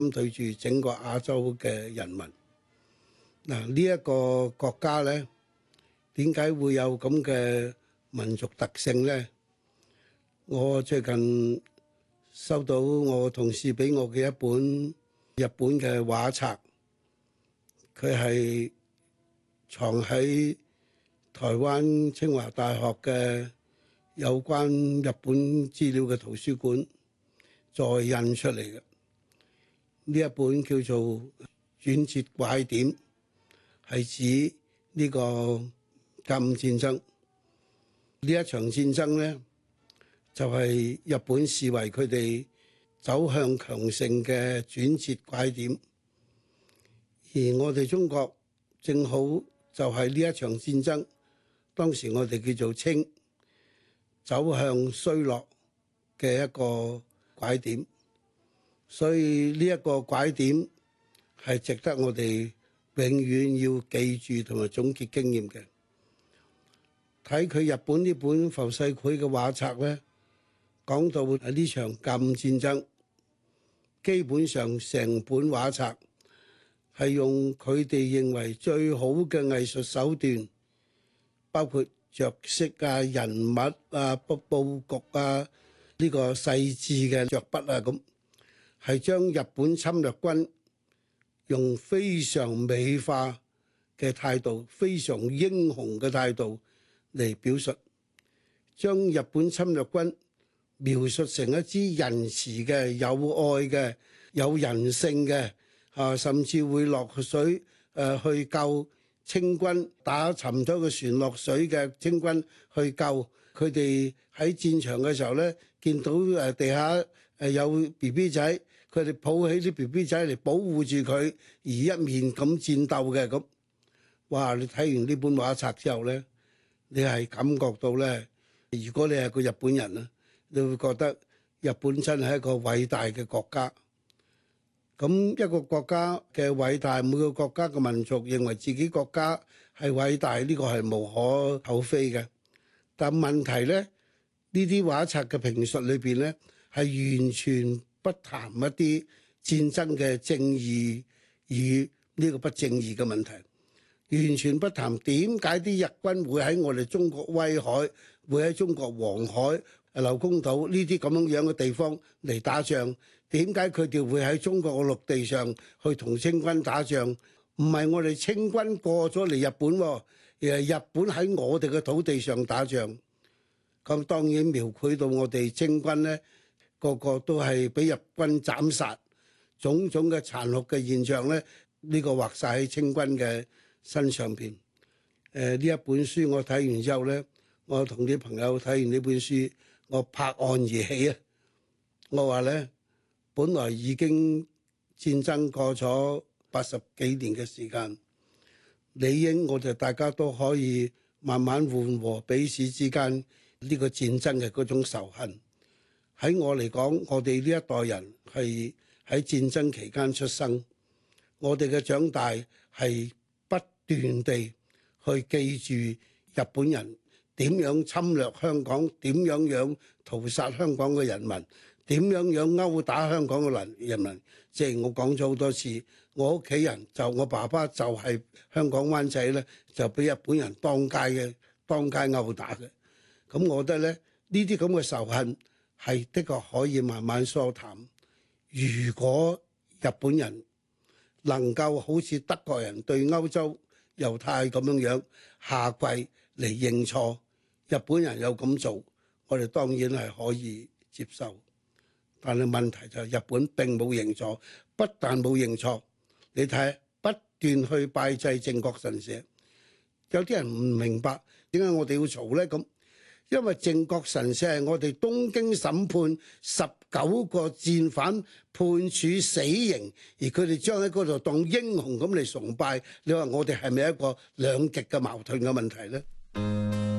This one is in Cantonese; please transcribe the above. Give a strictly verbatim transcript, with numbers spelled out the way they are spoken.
咁對住整個亞洲嘅人民。嗱，呢一個國家咧，點解會有咁嘅民族特性咧？我最近收到我同事俾我嘅一本日本嘅畫冊，佢係藏喺台灣清華大學嘅有關日本資料嘅圖書館再印出嚟嘅。呢一本叫做《轉折拐點》，係指呢個甲午戰爭。呢一場戰爭呢，就係日本視為佢哋走向強盛嘅轉折拐點，而我哋中國正好就係呢一場戰爭，當時我哋叫做清，走向衰落嘅一個拐點，所以呢一個拐點係值得我哋永遠要記住同埋總結經驗嘅。睇佢日本呢本浮世繪嘅畫冊咧，講到喺呢場甲午戰爭，基本上成本畫冊係用佢哋認為最好嘅藝術手段，包括着色啊、人物啊、佈佈局啊、呢個細緻嘅着筆啊，咁係將日本侵略軍用非常美化嘅態度、非常英雄嘅態度嚟表述，將日本侵略軍描述成一支仁慈嘅、有愛嘅、有人性嘅，啊，甚至會落水誒、呃、去救清軍，打沉咗個船落水嘅清軍去救佢哋。喺戰場嘅時候咧，見到誒地下誒有 B B 仔，佢哋抱起啲 B B 仔嚟保護住佢，而一面咁戰鬥嘅咁。哇！你睇完呢本畫冊之後咧，你係感覺到咧，如果你係個日本人啊，你會覺得日本真係一個偉大嘅國家。咁一個國家嘅偉大，每個國家嘅民族認為自己國家係偉大，呢個係無可厚非嘅。但問題咧，呢啲畫冊嘅評述裏邊咧，係完全不談一啲戰爭嘅正義與呢個不正義嘅問題，完全不談點解啲日軍會喺我哋中國威海，會喺中國黃海、劉公島呢啲咁樣樣嘅地方嚟打仗？點解佢哋會喺中國嘅陸地上去同清軍打仗？唔係我哋清軍過咗嚟日本，而係日本喺我哋嘅土地上打仗。咁當然描繪到我哋清軍呢，個個都係俾日軍斬殺，種種嘅殘酷嘅現象呢，呢、呢個畫晒喺清軍嘅身上邊。誒、呃、呢一本書我睇完之後呢，我同啲朋友睇完呢本書，我拍案而起啊！我話呢，本來已經戰爭過咗八十幾年嘅時間，理應我哋大家都可以慢慢緩和彼此之間呢個戰爭嘅嗰種仇恨。喺我嚟講，我哋呢一代人係喺戰爭期間出生，我哋嘅長大係不斷地去記住日本人點樣侵略香港，點樣樣屠殺香港嘅人民，點樣樣毆打香港嘅人人民。即係我講咗好多次，我屋企人就我爸爸就係香港灣仔咧，就俾日本人當街嘅當街毆打嘅。咁我覺得咧，呢啲咁嘅仇恨係的確可以慢慢疏淡。如果日本人能夠好似德國人對歐洲猶太咁樣樣下跪嚟認錯，日本人有咁做，我哋當然係可以接受。但係問題就係日本並冇認錯，不但冇認錯，你睇不斷去拜祭靖國神社。有啲人唔明白點解我哋要嘈呢？咁因為靖國神社係我哋東京審判十九個戰犯判處死刑，而佢哋將喺嗰度當英雄咁嚟崇拜。你話我哋係咪一個兩極嘅矛盾嘅問題呢？